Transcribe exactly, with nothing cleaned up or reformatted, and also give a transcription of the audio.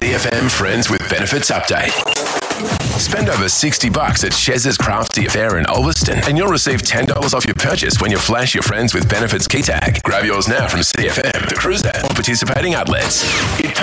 C F M Friends with Benefits update. Spend over sixty bucks at Chez's Crafty Affair in Ulverston and you'll receive ten dollars off your purchase when you flash your Friends with Benefits key tag. Grab yours now from C F M, the Cruiser, or participating outlets. It